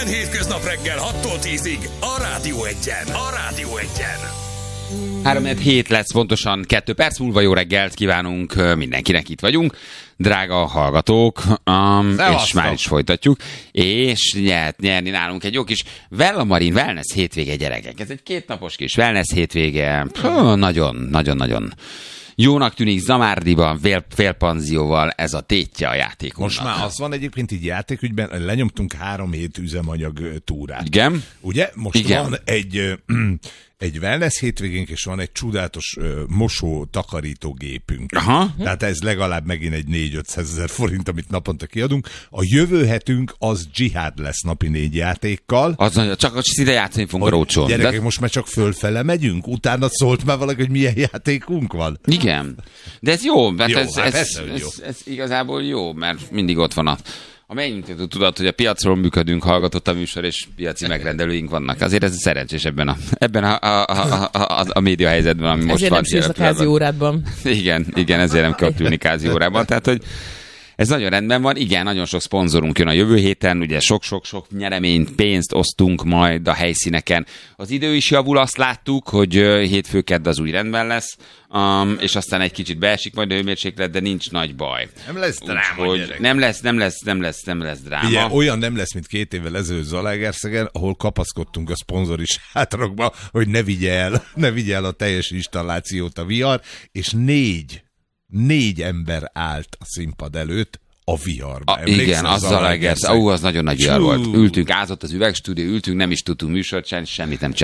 hétköznap reggel 6-tól 10-ig a Rádió Egyen. A Rádió Egyen. 3-7 lesz pontosan 2 perc múlva. Jó reggelt kívánunk mindenkinek, itt vagyunk. Drága hallgatók, és már is folytatjuk. És nyerni nálunk egy jó kis Vella-Marin wellness hétvége, gyerekek. Ez egy 2 napos kis wellness hétvége. Nagyon jónak tűnik, Zamárdiban, félpanzióval, ez a tétje a játékunknak. Most már az van egyébként így játékügyben, lenyomtunk 3 hét üzemanyag túrát. Igen. Ugye? Most van egy wellness hétvégénk, és van egy csodálatos mosó takarítógépünk. Aha. Tehát ez legalább megint egy 4-500 ezer forint, amit naponta kiadunk. A jövő hetünk az dzsihád lesz napi 4 játékkal. Csak szinte játszani fogunk a rócsón. Gyerekek, most már csak fölfele megyünk? Utána szólt már valaki, hogy milyen játékunk van? Igen. De ez jó, mert jó, ez igazából jó, mert mindig ott van a mennyit tudod, hogy a piacról működünk, hallgatott a műsor, és piaci megrendelőink vannak. Azért ez szerencsés ebben a média helyzetben, ami most van. Ezért nem a kázi órádban. Igen, ezért nem kell ülni kázi órában. Tehát, hogy ez nagyon rendben van. Igen, nagyon sok szponzorunk jön a jövő héten, ugye sok nyereményt, pénzt osztunk majd a helyszíneken. Az idő is javul, azt láttuk, hogy hétfő-kedd az úgy rendben lesz, és aztán egy kicsit beesik majd a hőmérséklet, de nincs nagy baj. Nem lesz dráma, gyerek. Nem lesz dráma. Ugye, olyan nem lesz, mint 2 évvel ezelőtt Zalaegerszegen, ahol kapaszkodtunk a szponzori sátrakba, hogy ne vigye el a teljes installációt a vihar, és 4 ember állt a színpad előtt a viharba. Igen, az Zalaegerszeg. Az nagyon nagy vihar volt. Ültünk, ázott az üvegstúdió, nem is tudtunk műsort csinálni, semmit nem csináltunk.